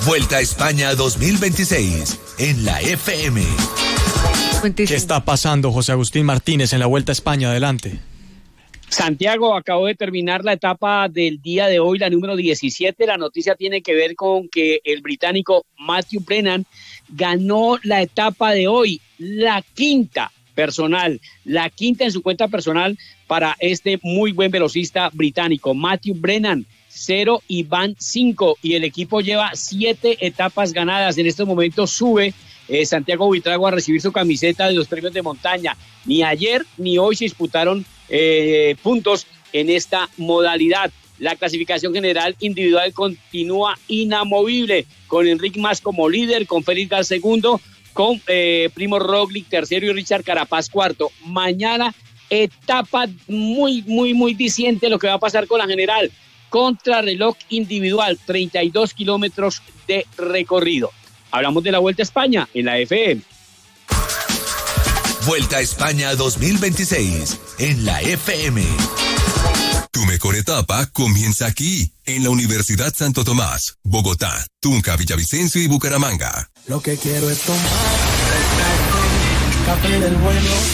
Vuelta a España 2026 en la FM. ¿Qué está pasando, José Agustín Martínez, en la Vuelta a España? Adelante. Santiago, acabó de terminar la etapa del día de hoy, la número 17. La noticia tiene que ver con que el británico Matthew Brennan ganó la etapa de hoy, la quinta en su cuenta personal para este muy buen velocista británico. Matthew Brennan, 0 y van 5, y el equipo lleva 7 etapas ganadas. En estos momentos sube Santiago Buitrago a recibir su camiseta de los premios de montaña. Ni ayer ni hoy se disputaron puntos en esta modalidad. La clasificación general individual continúa inamovible, con Enric Mas como líder, con Félix Gal segundo, con Primo Roglic tercero y Richard Carapaz cuarto. Mañana etapa muy diciente lo que va a pasar con la general. Contrarreloj individual, 32 kilómetros de recorrido. Hablamos de la Vuelta a España en la FM. Vuelta a España 2026 en la FM. Tu mejor etapa comienza aquí, en la Universidad Santo Tomás, Bogotá, Tunja, Villavicencio y Bucaramanga. Lo que quiero es tomar café del bueno.